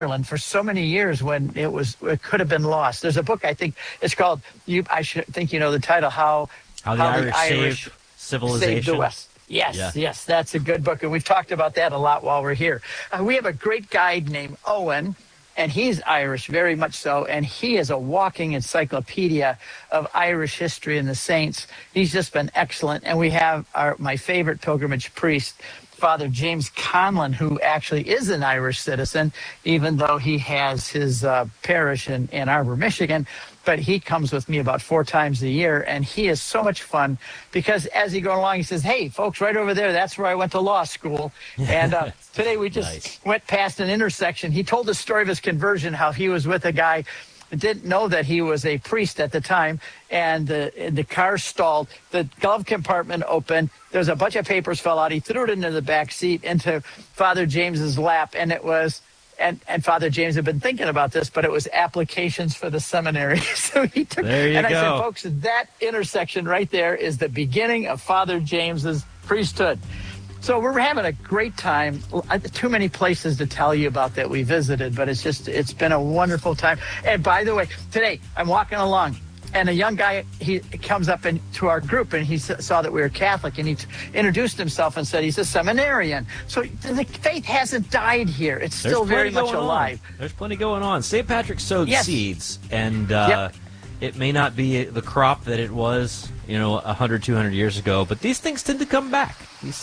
Ireland for so many years when it could have been lost. There's a book, I think it's called, I should think you know the title, How the Irish Saved Civilization. Saved the West. Yes, Yeah. yes, that's a good book, and we've talked about that a lot while we're here. We have a great guide named Owen, and he's Irish, very much so, and he is a walking encyclopedia of Irish history and the saints. He's just been excellent, and we have my favorite pilgrimage priest, Father James Conlon, who actually is an Irish citizen, even though he has his parish in Ann Arbor, Michigan. But he comes with me about 4 times a year, and he is so much fun because as he goes along, he says, "Hey, folks, right over there, that's where I went to law school." And today we just went past an intersection. He told the story of his conversion, how he was with a guy who didn't know that he was a priest at the time, and the car stalled. The glove compartment opened. There's a bunch of papers fell out. He threw it into the back seat, into Father James's lap, and it was... And Father James had been thinking about this, but it was applications for the seminary. So he took, there you and go. I said, folks, that intersection right there is the beginning of Father James's priesthood. So we're having a great time. Too many places to tell you about that we visited, but it's been a wonderful time. And by the way, today I'm walking along, and a young guy, he comes up to our group, and he saw that we were Catholic, and he introduced himself and said he's a seminarian. So the faith hasn't died here. It's still very much alive. There's plenty going on. St. Patrick sowed seeds, and it may not be the crop that it was, 100, 200 years ago, but these things tend to come back.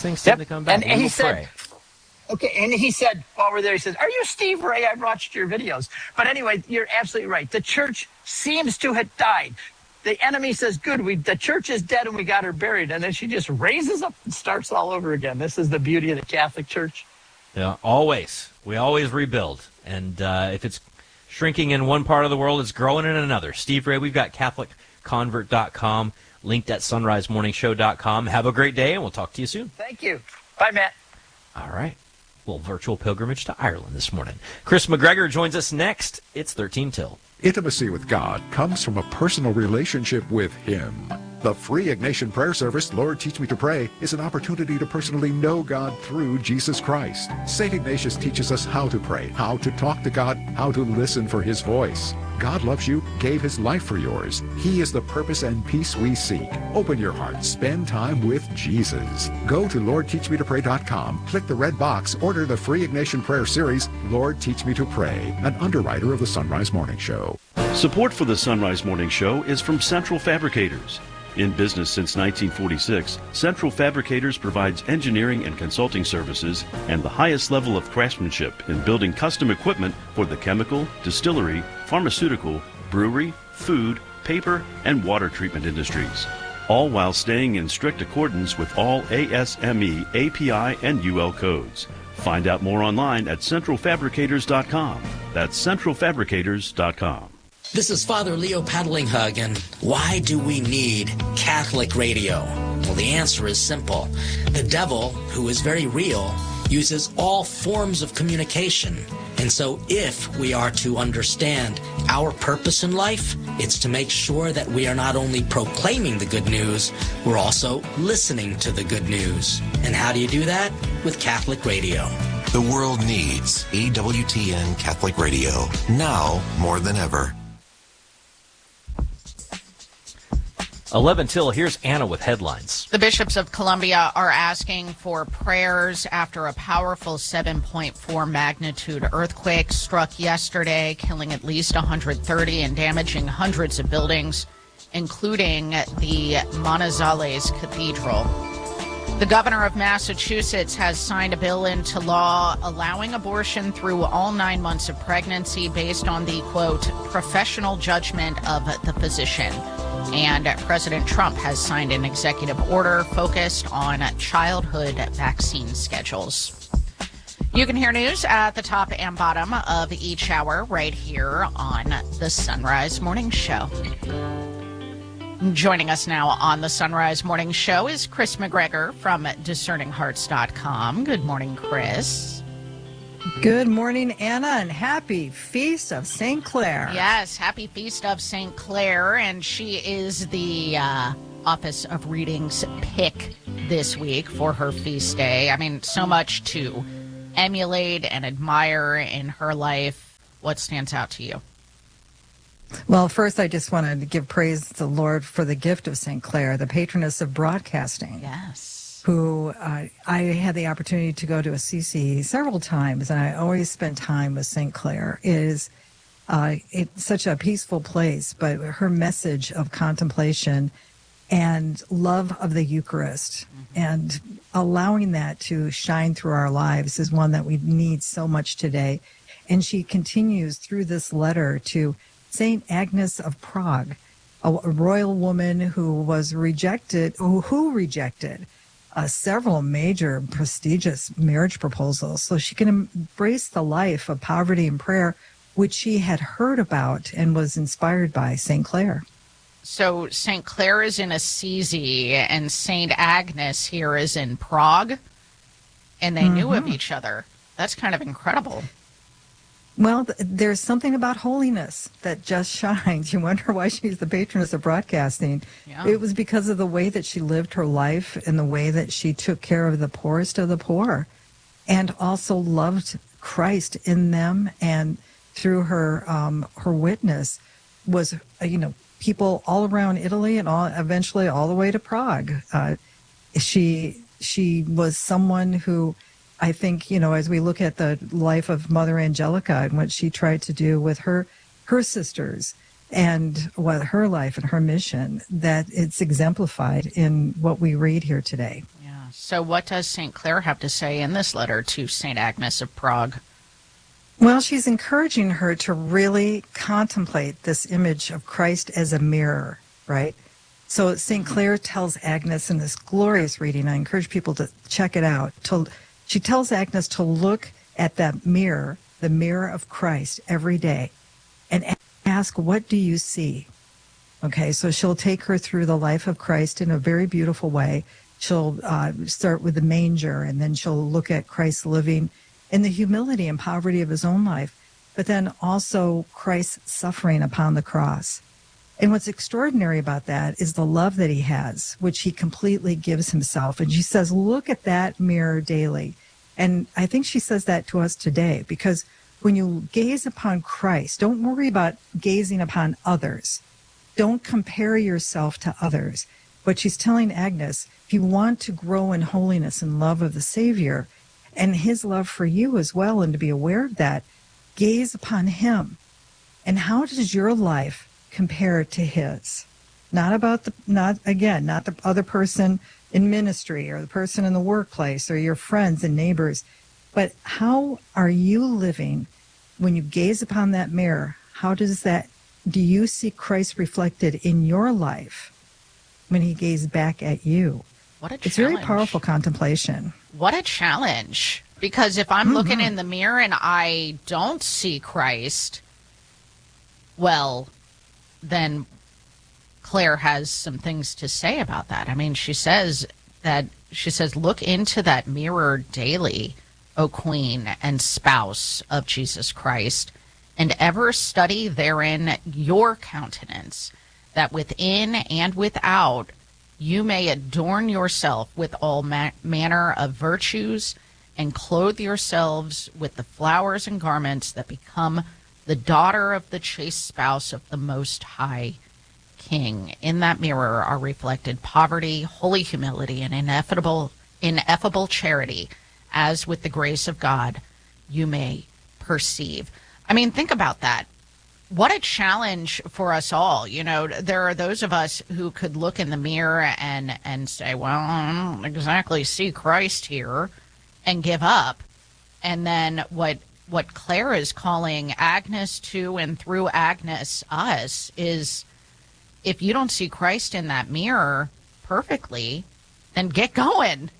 And he said... Okay, and he said, while we're there, he said, "Are you Steve Ray? I've watched your videos." But anyway, you're absolutely right. The church seems to have died. The enemy says, good, the church is dead and we got her buried. And then she just raises up and starts all over again. This is the beauty of the Catholic Church. Yeah, always. We always rebuild. And if it's shrinking in one part of the world, it's growing in another. Steve Ray, we've got CatholicConvert.com, linked at sunrisemorningshow.com. Have a great day, and we'll talk to you soon. Thank you. Bye, Matt. All right. Virtual pilgrimage to Ireland this morning. Chris McGregor joins us next. It's 13 till. Intimacy with God comes from a personal relationship with Him. The free Ignatian prayer service, Lord Teach Me to Pray, is an opportunity to personally know God through Jesus Christ. St. Ignatius teaches us how to pray, how to talk to God, how to listen for His voice. God loves you, gave His life for yours. He is the purpose and peace we seek. Open your heart. Spend time with Jesus. Go to LordTeachMeToPray.com. Click the red box. Order the free Ignatian prayer series, Lord Teach Me to Pray, an underwriter of the Sunrise Morning Show. Support for the Sunrise Morning Show is from Central Fabricators. In business since 1946, Central Fabricators provides engineering and consulting services and the highest level of craftsmanship in building custom equipment for the chemical, distillery, pharmaceutical, brewery, food, paper, and water treatment industries, all while staying in strict accordance with all ASME, API, and UL codes. Find out more online at centralfabricators.com. That's centralfabricators.com. This is Father Leo Paddlinghug, and why do we need Catholic radio? Well, the answer is simple. The devil, who is very real, uses all forms of communication. And so if we are to understand our purpose in life, it's to make sure that we are not only proclaiming the good news, we're also listening to the good news. And how do you do that? With Catholic radio. The world needs EWTN Catholic Radio, now more than ever. 11 till, here's Anna with headlines. The bishops of Columbia are asking for prayers after a powerful 7.4 magnitude earthquake struck yesterday, killing at least 130 and damaging hundreds of buildings, including the Manizales Cathedral. The governor of Massachusetts has signed a bill into law allowing abortion through all 9 months of pregnancy based on the, quote, professional judgment of the physician. And President Trump has signed an executive order focused on childhood vaccine schedules. You can hear news at the top and bottom of each hour right here on the Sunrise Morning Show. Joining us now on the Sunrise Morning Show is Chris McGregor from DiscerningHearts.com. Good morning, Chris. Good morning, Anna, and happy Feast of St. Clair. Yes, happy Feast of St. Clair, and she is the Office of Readings pick this week for her feast day. I mean, so much to emulate and admire in her life. what stands out to you? Well, first, I just wanted to give praise to the Lord for the gift of St. Clair, the patroness of broadcasting. Yes. Who I had the opportunity to go to Assisi several times, and I always spend time with St. Clair. It's such a peaceful place, but her message of contemplation and love of the Eucharist and allowing that to shine through our lives is one that we need so much today. And she continues through this letter to St. Agnes of Prague, a royal woman who was rejected, who rejected several major prestigious marriage proposals so she can embrace the life of poverty and prayer, which she had heard about and was inspired by St. Clair. So St. Clair is in Assisi and St. Agnes here is in Prague, and they knew of each other. That's kind of incredible. Well, there's something about holiness that just shines. You wonder why she's the patroness of broadcasting. Yeah. It was because of the way that she lived her life and the way that she took care of the poorest of the poor and also loved Christ in them. And through her her witness was, people all around Italy and eventually all the way to Prague. She was someone who, I think, as we look at the life of Mother Angelica and what she tried to do with her sisters and what her life and her mission, that it's exemplified in what we read here today. Yeah. So what does St. Clair have to say in this letter to St. Agnes of Prague? Well, she's encouraging her to really contemplate this image of Christ as a mirror, right? So St. Clair tells Agnes in this glorious reading, I encourage people to check it out, she tells Agnes to look at that mirror, the mirror of Christ, every day and ask, what do you see? Okay, so she'll take her through the life of Christ in a very beautiful way. She'll start with the manger, and then she'll look at Christ living in the humility and poverty of his own life, but then also Christ's suffering upon the cross. And what's extraordinary about that is the love that he has, which he completely gives himself. And she says, look at that mirror daily. And I think she says that to us today, because when you gaze upon Christ, don't worry about gazing upon others. Don't compare yourself to others. But she's telling Agnes, if you want to grow in holiness and love of the Savior and his love for you as well, and to be aware of that, gaze upon him. And how does your life compare to his? Not the other person in ministry or the person in the workplace or your friends and neighbors, but how are you living when you gaze upon that mirror? Do you see Christ reflected in your life when he gazed back at you? What a challenge. It's very powerful contemplation. What a challenge. Because if I'm looking in the mirror and I don't see Christ, well, then Claire has some things to say about that. I mean, she says, look into that mirror daily, O Queen and spouse of Jesus Christ, and ever study therein your countenance, that within and without you may adorn yourself with all manner of virtues and clothe yourselves with the flowers and garments that become the daughter of the chaste spouse of the Most High King. In that mirror are reflected poverty, holy humility, and ineffable charity, as with the grace of God you may perceive. I mean, think about that. What a challenge for us all. There are those of us who could look in the mirror and say, well, I don't exactly see Christ here, and give up. And then what Claire is calling Agnes to, and through Agnes us, is if you don't see Christ in that mirror perfectly, then get going.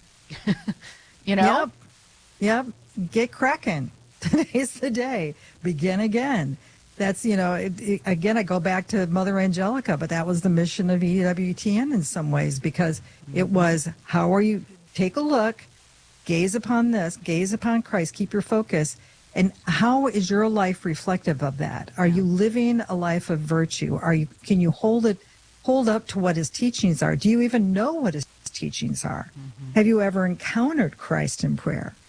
Yep. Get cracking. Today's the day. Begin again. That's, again, I go back to Mother Angelica, but that was the mission of EWTN in some ways, because it was, how are you, take a look, gaze upon this, gaze upon Christ, keep your focus. And how is your life reflective of that? Are you living a life of virtue? Can you hold up to what his teachings are? Do you even know what his teachings are? Have you ever encountered Christ in prayer?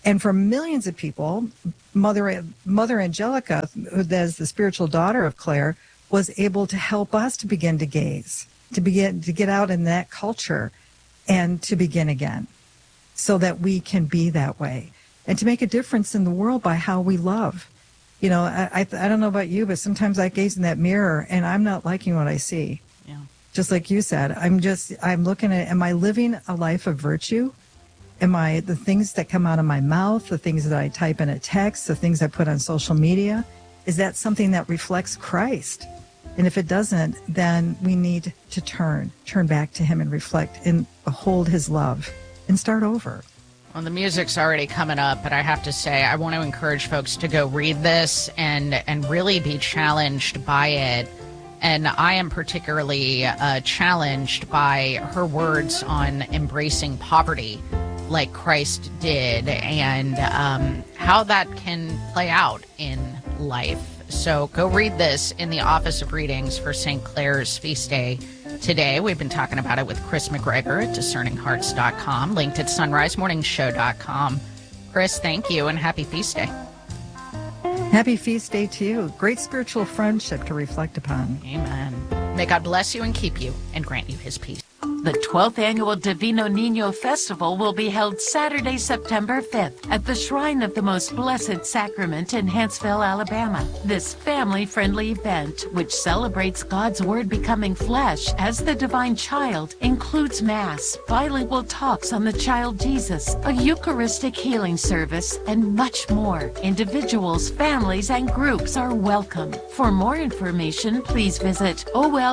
And for millions of people, Mother Angelica, who is the spiritual daughter of Claire, was able to help us to begin to gaze, to get out in that culture and to begin again so that we can be that way and to make a difference in the world by how we love. You know, I don't know about you, but sometimes I gaze in that mirror and I'm not liking what I see. Yeah. Just like you said, I'm looking at, am I living a life of virtue? The things that come out of my mouth, the things that I type in a text, the things I put on social media, is that something that reflects Christ? And if it doesn't, then we need to turn back to him and reflect and behold his love and start over. Well, the music's already coming up, but I have to say, I want to encourage folks to go read this and really be challenged by it. And I am particularly challenged by her words on embracing poverty like Christ did and how that can play out in life. So go read this in the Office of Readings for St. Clair's Feast Day today. We've been talking about it with Chris McGregor at discerninghearts.com, linked at sunrisemorningshow.com. Chris, thank you and happy Feast Day. Happy Feast Day to you. Great spiritual friendship to reflect upon. Amen. May God bless you and keep you and grant you his peace. The 12th Annual Divino Niño Festival will be held Saturday, September 5th at the Shrine of the Most Blessed Sacrament in Huntsville, Alabama. This family-friendly event, which celebrates God's Word becoming flesh as the divine child, includes Mass, bilingual talks on the child Jesus, a Eucharistic healing service, and much more. Individuals, families, and groups are welcome. For more information, please visit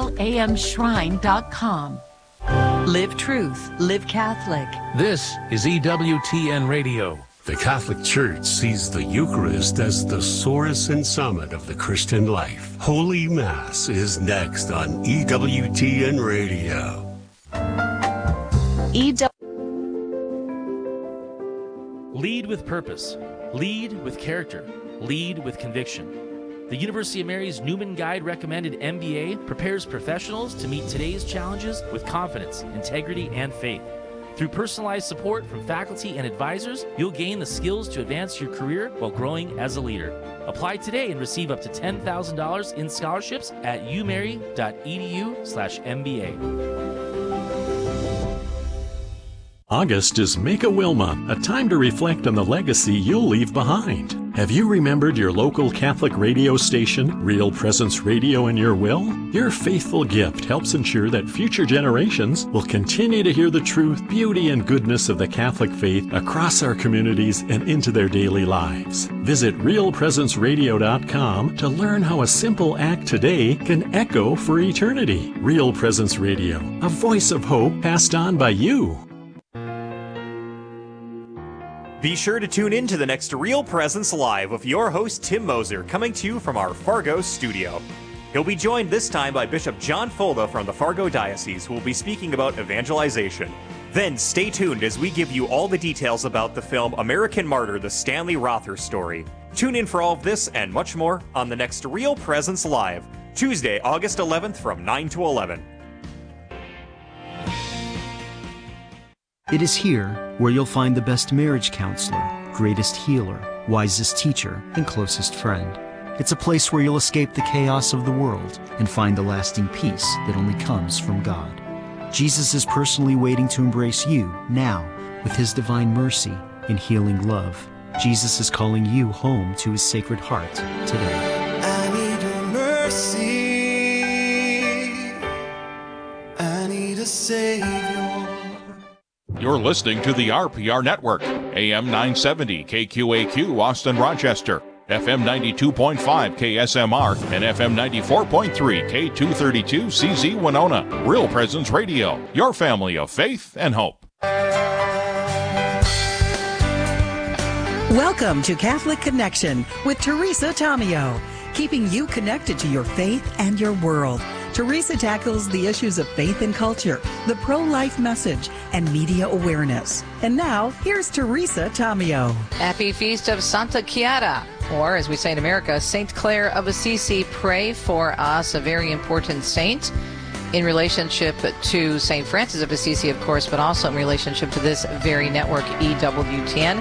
olamshrine.com. Live truth, live Catholic. This is EWTN Radio. The Catholic Church sees the Eucharist as the source and summit of the Christian life. Holy Mass is next on EWTN Radio. Lead with purpose. Lead with character. Lead with conviction. The University of Mary's Newman Guide recommended MBA prepares professionals to meet today's challenges with confidence, integrity, and faith. Through personalized support from faculty and advisors, you'll gain the skills to advance your career while growing as a leader. Apply today and receive up to $10,000 in scholarships at umary.edu/MBA. August is Make a Wilma, a time to reflect on the legacy you'll leave behind. Have you remembered your local Catholic radio station, Real Presence Radio, in your will? Your faithful gift helps ensure that future generations will continue to hear the truth, beauty, and goodness of the Catholic faith across our communities and into their daily lives. Visit realpresenceradio.com to learn how a simple act today can echo for eternity. Real Presence Radio, a voice of hope passed on by you. Be sure to tune in to the next Real Presence Live with your host Tim Moser, coming to you from our Fargo studio. He'll be joined this time by Bishop John Folda from the Fargo Diocese, who will be speaking about evangelization. Then stay tuned as we give you all the details about the film American Martyr, the Stanley Rother story. Tune in for all of this and much more on the next Real Presence Live, Tuesday, August 11th from 9 to 11. It is here where you'll find the best marriage counselor, greatest healer, wisest teacher, and closest friend. It's a place where you'll escape the chaos of the world and find the lasting peace that only comes from God. Jesus is personally waiting to embrace you now with his divine mercy and healing love. Jesus is calling you home to his Sacred Heart today. I need a mercy. I need a Savior. You're listening to the RPR Network, AM 970 KQAQ Austin Rochester, FM 92.5 KSMR, and FM 94.3 K232 CZ Winona. Real Presence Radio, your family of faith and hope. Welcome to Catholic Connection with Teresa Tomeo, keeping you connected to your faith and your world. Teresa tackles the issues of faith and culture, the pro-life message, and media awareness. And now, here's Teresa Tomeo. Happy Feast of Santa Chiara, or as we say in America, Saint Clare of Assisi. Pray for us, a very important saint in relationship to Saint Francis of Assisi, of course, but also in relationship to this very network, EWTN.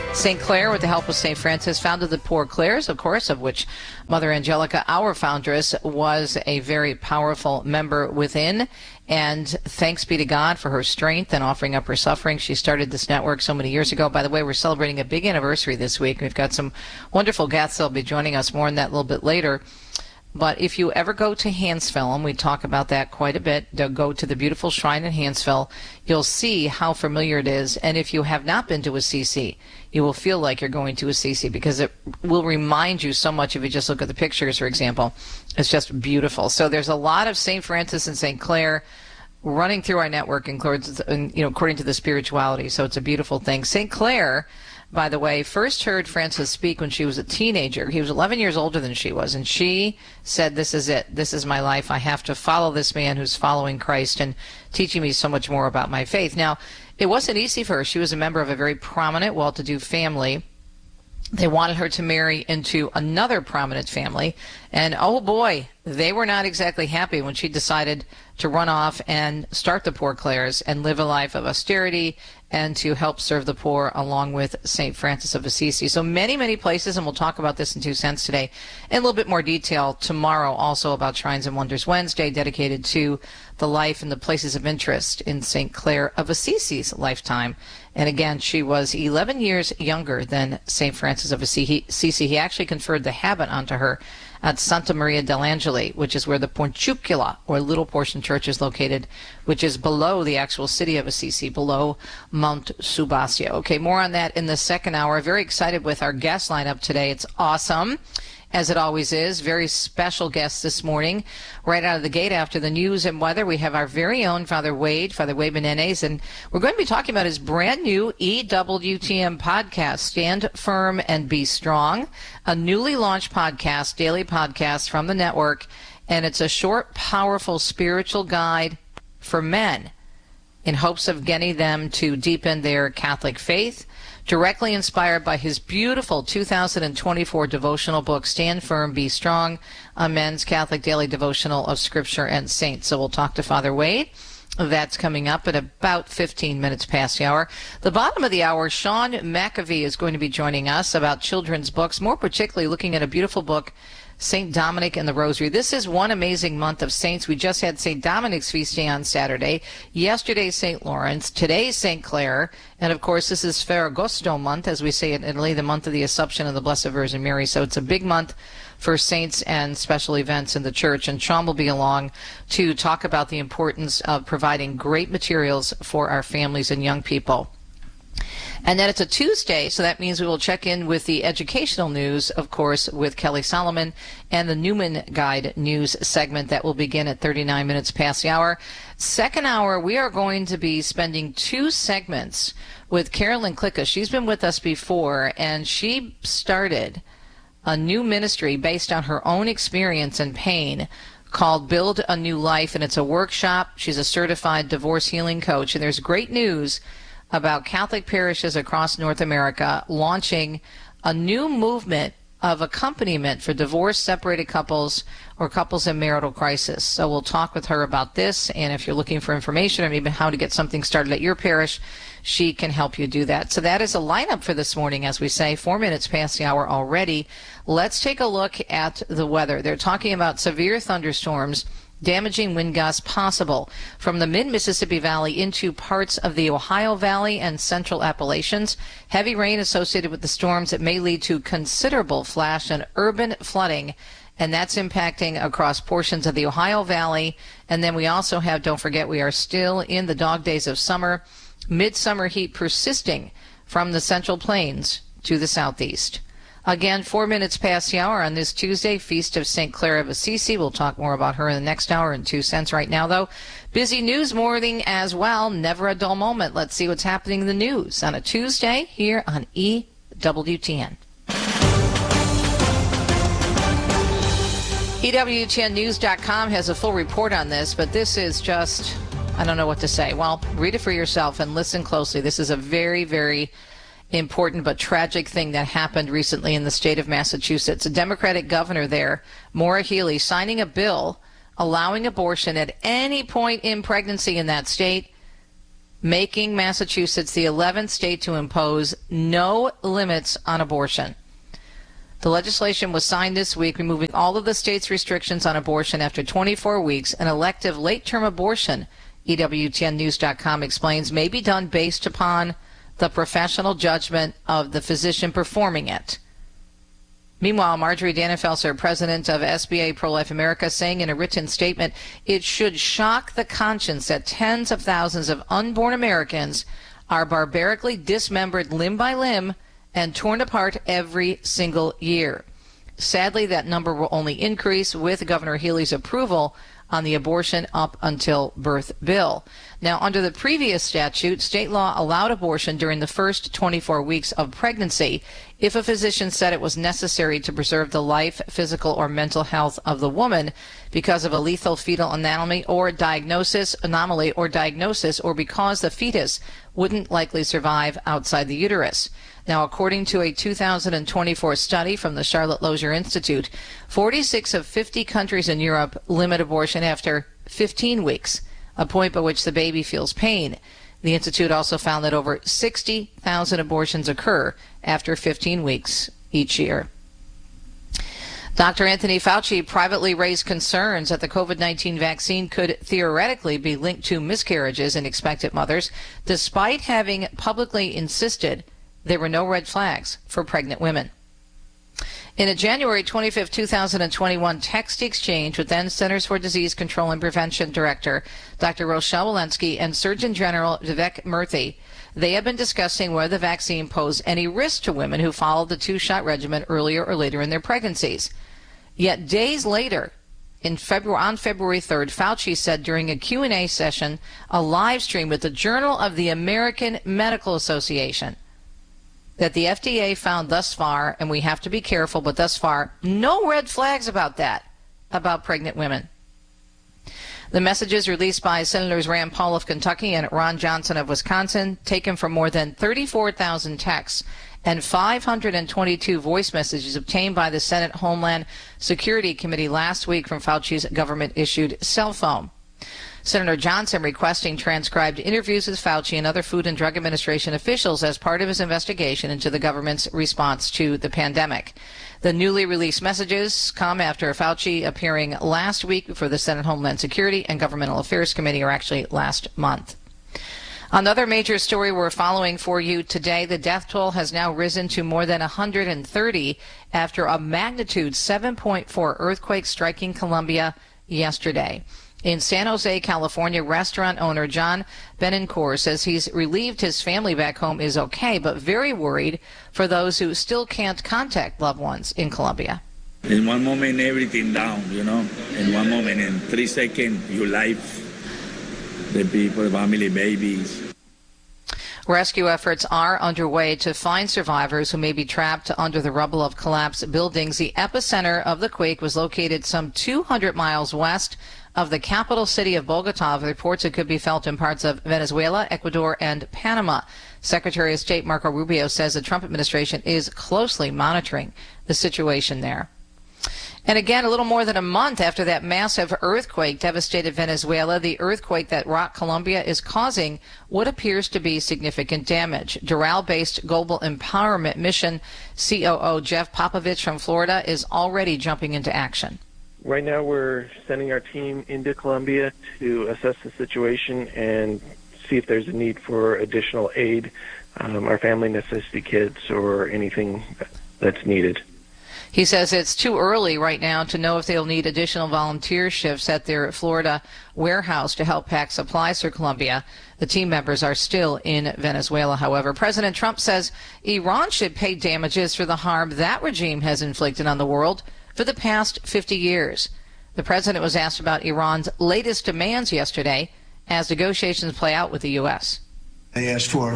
St. Clair, with the help of St. Francis, founded the Poor Clares, of course, of which Mother Angelica, our foundress, was a very powerful member within. And thanks be to God for her strength and offering up her suffering. She started this network so many years ago. By the way, we're celebrating a big anniversary this week. We've got some wonderful guests that'll be joining us. More on that a little bit later. But if you ever go to Hansville, and we talk about that quite a bit, go to the beautiful shrine in Hansville, you'll see how familiar it is. And if you have not been to Assisi, you will feel like you're going to Assisi, because it will remind you so much if you just look at the pictures, for example. It's just beautiful. So there's a lot of St. Francis and St. Clair running through our network, according to the spirituality. So it's a beautiful thing. St. Clair, by the way, first heard Francis speak when she was a teenager. He was 11 years older than she was, and she said, "This is it. This is my life. I have to follow this man who's following Christ and teaching me so much more about my faith." Now, it wasn't easy for her. She was a member of a very prominent, well-to-do family. They wanted her to marry into another prominent family, and oh boy, they were not exactly happy when she decided to run off and start the Poor Clares and live a life of austerity and to help serve the poor along with St. Francis of Assisi. So many, many places, and we'll talk about this in 2 cents today in a little bit more detail tomorrow, also about Shrines and Wonders Wednesday, dedicated to the life and the places of interest in St. Clair of Assisi's lifetime. And again, she was 11 years younger than St. Francis of Assisi. He actually conferred the habit onto her at Santa Maria dell'Angeli, which is where the Porciuncula, or Little Portion Church, is located, which is below the actual city of Assisi, below Mount Subasio. Okay, more on that in the second hour. Very excited with our guest lineup today. It's awesome, as it always is. Very special guests this morning. Right out of the gate after the news and weather, we have our very own Father Wade Menendez, and we're going to be talking about his brand new EWTN podcast, Stand Firm and Be Strong, a newly launched podcast, daily podcast from the network, and it's a short, powerful spiritual guide for men in hopes of getting them to deepen their Catholic faith, directly inspired by his beautiful 2024 devotional book, Stand Firm, Be Strong, a men's Catholic daily devotional of Scripture and Saints. So we'll talk to Father Wade. That's coming up at about 15 minutes past the hour. The bottom of the hour, Sean McAvee is going to be joining us about children's books, more particularly looking at a beautiful book, St. Dominic and the Rosary. This is one amazing month of saints. We just had St. Dominic's feast day on Saturday. Yesterday, St. Lawrence. Today, St. Clair. And, of course, this is Ferragosto month, as we say in Italy, the month of the Assumption of the Blessed Virgin Mary. So it's a big month for saints and special events in the church. And Sean will be along to talk about the importance of providing great materials for our families and young people. And then it's a Tuesday, so that means we will check in with the educational news, of course, with Kelly Solomon, and the Newman Guide news segment that will begin at 39 minutes past the hour. Second hour, we are going to be spending 2 segments with Carolyn Klicka. She's been with us before, and she started a new ministry based on her own experience and pain called Build a New Life, and it's a workshop. She's a certified divorce healing coach, and there's great news about Catholic parishes across North America launching a new movement of accompaniment for divorced, separated couples, or couples in marital crisis. So we'll talk with her about this, and if you're looking for information or maybe how to get something started at your parish, she can help you do that. So that is a lineup for this morning, as we say, 4 minutes past the hour already. Let's take a look at the weather. They're talking about severe thunderstorms, damaging wind gusts possible from the mid-Mississippi Valley into parts of the Ohio Valley and central Appalachians. Heavy rain associated with the storms that may lead to considerable flash and urban flooding, and that's impacting across portions of the Ohio Valley. And then we also have, don't forget, we are still in the dog days of summer, midsummer heat persisting from the Central Plains to the southeast. Again, 4 minutes past the hour on this Tuesday, Feast of St. Clair of Assisi. We'll talk more about her in the next hour in 2 cents. Right now, though, busy news morning as well. Never a dull moment. Let's see what's happening in the news on a Tuesday here on EWTN. EWTNnews.com has a full report on this, but this is just, I don't know what to say. Well, read it for yourself and listen closely. This is a very, very important but tragic thing that happened recently in the state of Massachusetts. A Democratic governor there, Maura Healey, signing a bill allowing abortion at any point in pregnancy in that state. making Massachusetts the 11th state to impose no limits on abortion. The legislation was signed this week, removing all of the state's restrictions on abortion after 24 weeks. An elective late-term abortion, EWTNnews.com explains, may be done based upon the professional judgment of the physician performing it. Meanwhile, Marjorie Dannenfelser, president of SBA Pro-Life America, saying in a written statement, it should shock the conscience that tens of thousands of unborn Americans are barbarically dismembered limb by limb and torn apart every single year. Sadly, that number will only increase with Governor Healey's approval on the abortion up until birth bill. Now, under the previous statute, state law allowed abortion during the first 24 weeks of pregnancy if a physician said it was necessary to preserve the life, physical, or mental health of the woman because of a lethal fetal anomaly or diagnosis, or because the fetus wouldn't likely survive outside the uterus. Now, according to a 2024 study from the Charlotte Lozier Institute, 46 of 50 countries in Europe limit abortion after 15 weeks, a point by which the baby feels pain. The Institute also found that over 60,000 abortions occur after 15 weeks each year. Dr. Anthony Fauci privately raised concerns that the COVID-19 vaccine could theoretically be linked to miscarriages in expectant mothers, despite having publicly insisted there were no red flags for pregnant women. In a January 25, 2021 text exchange with then Centers for Disease Control and Prevention Director Dr. Rochelle Walensky and Surgeon General Vivek Murthy, they have been discussing whether the vaccine posed any risk to women who followed the two-shot regimen earlier or later in their pregnancies. Yet days later, on February 3rd, Fauci said during a Q&A session, a live stream with the Journal of the American Medical Association, that the FDA found thus far, and we have to be careful, but thus far, no red flags about pregnant women. The messages released by Senators Rand Paul of Kentucky and Ron Johnson of Wisconsin, taken from more than 34,000 texts and 522 voice messages obtained by the Senate Homeland Security Committee last week from Fauci's government-issued cell phone. Senator Johnson requesting transcribed interviews with Fauci and other Food and Drug Administration officials as part of his investigation into the government's response to the pandemic. The newly released messages come after Fauci appearing last week before the Senate Homeland Security and Governmental Affairs Committee, or actually last month. Another major story we're following for you today, the death toll has now risen to more than 130 after a magnitude 7.4 earthquake striking Colombia yesterday. In San Jose, California, restaurant owner John Benencourt says he's relieved his family back home is okay, but very worried for those who still can't contact loved ones in Colombia. In one moment, everything down, In one moment, in 3 seconds, your life, the people, family, babies. Rescue efforts are underway to find survivors who may be trapped under the rubble of collapsed buildings. The epicenter of the quake was located some 200 miles west of the capital city of Bogota. Reports it could be felt in parts of Venezuela, Ecuador, and Panama. Secretary of State Marco Rubio says the Trump administration is closely monitoring the situation there. And again, a little more than a month after that massive earthquake devastated Venezuela, the earthquake that rocked Colombia is causing what appears to be significant damage. Doral-based Global Empowerment Mission COO Jeff Popovich from Florida is already jumping into action. Right now we're sending our team into Colombia to assess the situation and see if there's a need for additional aid, our family necessity kits, or anything that's needed. He says it's too early right now to know if they'll need additional volunteer shifts at their Florida warehouse to help pack supplies for Colombia. The team members are still in Venezuela, however. President Trump says Iran should pay damages for the harm that regime has inflicted on the world for the past 50 years. The president was asked about Iran's latest demands yesterday as negotiations play out with the U.S. They asked for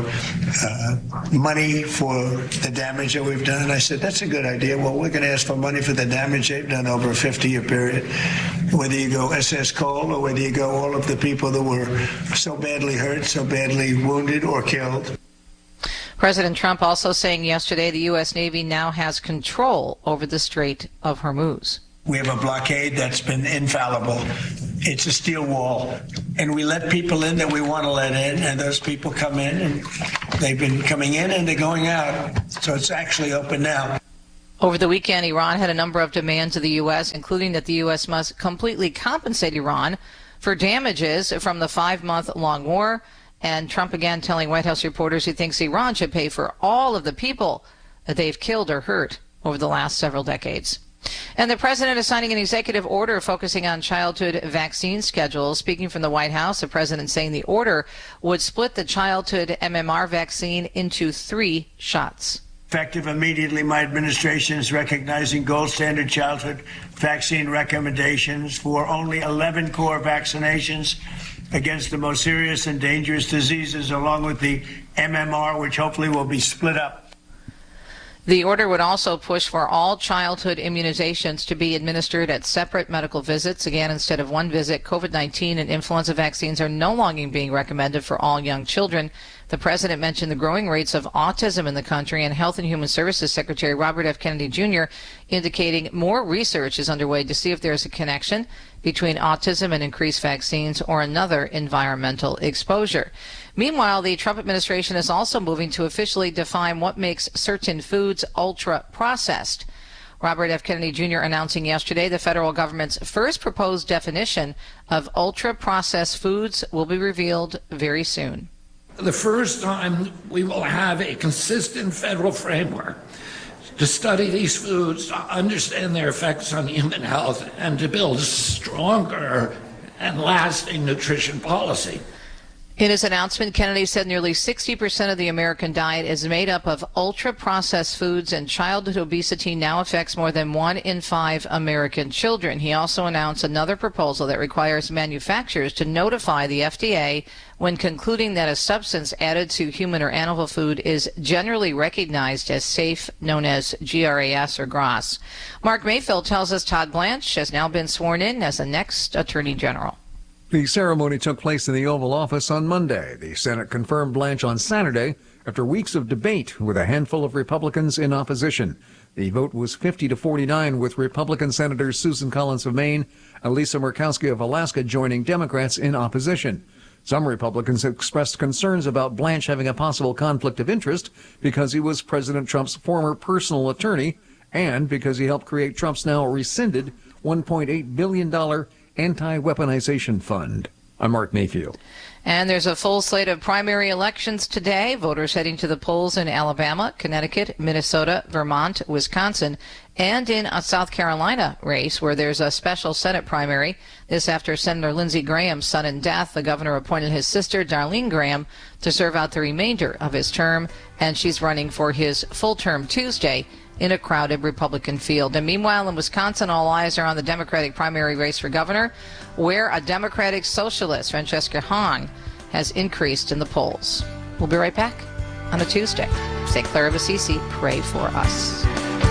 money for the damage that we've done. I said, that's a good idea. Well, we're going to ask for money for the damage they've done over a 50-year period. Whether you go SS Cole or whether you go all of the people that were so badly hurt, so badly wounded or killed. President Trump also saying yesterday the U.S. Navy now has control over the Strait of Hormuz. We have a blockade that's been infallible. it's a steel wall. And we let people in that we want to let in, and those people come in, and they've been coming in and they're going out. So it's actually open now. Over the weekend, Iran had a number of demands of the U.S., including that the U.S. must completely compensate Iran for damages from the 5-month-long war. And Trump again telling White House reporters he thinks Iran should pay for all of the people that they've killed or hurt over the last several decades. And the president is signing an executive order focusing on childhood vaccine schedules. Speaking from the White House, the president saying the order would split the childhood MMR vaccine into 3 shots. Effective immediately, my administration is recognizing gold standard childhood vaccine recommendations for only 11 core vaccinations against the most serious and dangerous diseases, along with the MMR, which hopefully will be split up. The order would also push for all childhood immunizations to be administered at separate medical visits. Again, instead of one visit, COVID-19 and influenza vaccines are no longer being recommended for all young children. The president mentioned the growing rates of autism in the country, and Health and Human Services Secretary Robert F. Kennedy Jr. indicating more research is underway to see if there's a connection between autism and increased vaccines or another environmental exposure. Meanwhile, the Trump administration is also moving to officially define what makes certain foods ultra-processed. Robert F. Kennedy Jr. announcing yesterday the federal government's first proposed definition of ultra-processed foods will be revealed very soon. The first time we will have a consistent federal framework to study these foods, to understand their effects on human health, and to build a stronger and lasting nutrition policy. In his announcement, Kennedy said nearly 60% of the American diet is made up of ultra-processed foods, and childhood obesity now affects more than 1 in 5 American children. He also announced another proposal that requires manufacturers to notify the FDA when concluding that a substance added to human or animal food is generally recognized as safe, known as GRAS or GRAS. Mark Mayfield tells us Todd Blanche has now been sworn in as the next Attorney General. The ceremony took place in the Oval Office on Monday. The Senate confirmed Blanche on Saturday after weeks of debate with a handful of Republicans in opposition. The vote was 50-49, with Republican Senators Susan Collins of Maine and Lisa Murkowski of Alaska joining Democrats in opposition. Some Republicans expressed concerns about Blanche having a possible conflict of interest because he was President Trump's former personal attorney and because he helped create Trump's now rescinded $1.8 billion anti-weaponization fund. I'm Mark Mayfield. And there's a full slate of primary elections today. Voters heading to the polls in Alabama, Connecticut, Minnesota, Vermont, Wisconsin, and in a South Carolina race where there's a special Senate primary. This after Senator Lindsey Graham's sudden death. The governor appointed his sister, Darlene Graham, to serve out the remainder of his term, and she's running for his full term Tuesday in a crowded Republican field. And meanwhile, in Wisconsin, all eyes are on the Democratic primary race for governor, where a Democratic socialist, Francesca Hong, has increased in the polls. We'll be right back on a Tuesday. St. Clair of Assisi, pray for us.